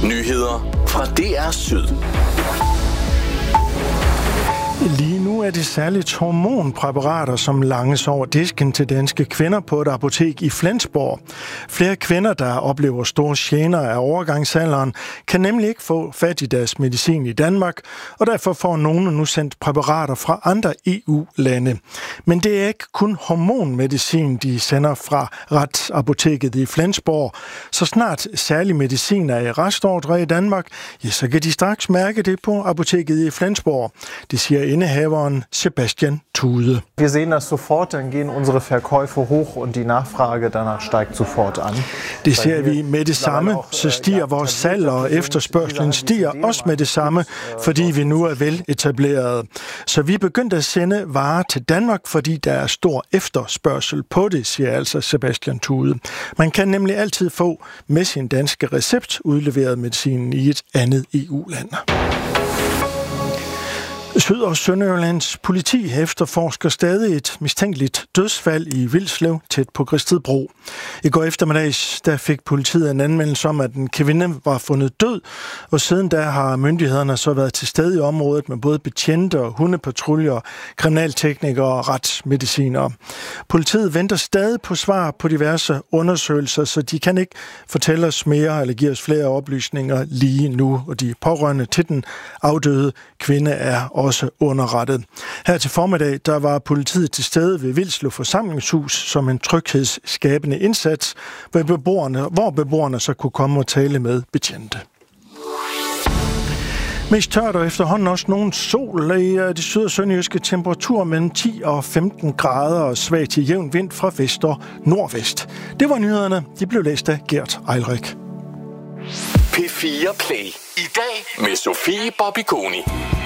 Nyheder fra DR Syd. Lige nu er det særligt hormonpræparater, som langes over disken til danske kvinder på et apotek i Flensborg. Flere kvinder, der oplever store gener af overgangsalderen, kan nemlig ikke få fat i deres medicin i Danmark, og derfor får nogle nu sendt præparater fra andre EU-lande. Men det er ikke kun hormonmedicin, de sender fra Retsapoteket i Flensborg. Så snart særlig medicin er i restordre i Danmark, ja, så kan de straks mærke det på apoteket i Flensborg. Det siger indehaveren Sebastian Thude. Wir sehen das sofort, dann gehen unsere Verkäufe hoch und die Nachfrage danach steigt sofort an. Det ser vi med det samme, så stiger vores salg, og efterspørgselen stiger også med det samme, fordi vi nu er veletableret. Så vi er begyndt at sende varer til Danmark, fordi der er stor efterspørgsel på det, siger altså Sebastian Thude. Man kan nemlig altid få med sin danske recept udleveret medicinen i et andet EU-land. Syd- og Sønderjyllands politi efterforsker stadig et mistænkeligt dødsfald i Vilslev tæt på Gristedbro. I går eftermiddags der fik politiet en anmeldelse om, at en kvinde var fundet død, og siden da har myndighederne så været til stede i området med både betjente og hundepatruljer, kriminalteknikere og retsmedicinere. Politiet venter stadig på svar på diverse undersøgelser, så de kan ikke fortælle os mere eller give os flere oplysninger lige nu, og de pårørende til den afdøde kvinde er også underrettet. Her til formiddag, der var politiet til stede ved Vilslev Forsamlingshus som en tryghedsskabende indsats, hvor beboerne så kunne komme og tale med betjente. Mest tørt og efterhånden også nogen sol i de syd- og sønderjyske temperaturer mellem 10 og 15 grader og svag til jævn vind fra vest og nordvest. Det var nyhederne. De blev læst af Gert Eilrik. P4 Play. I dag med Sofie Bobby Koni.